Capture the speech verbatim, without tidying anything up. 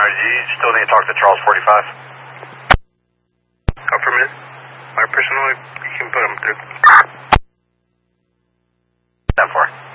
you still need to talk to Charles forty-five. Affirmative. My personal, you can put them through. ten four.